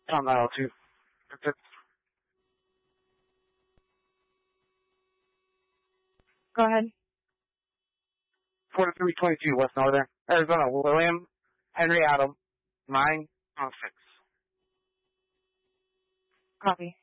On aisle 2. Go ahead. 4322 West Northern, Arizona. William Henry Adam, 916. Copy.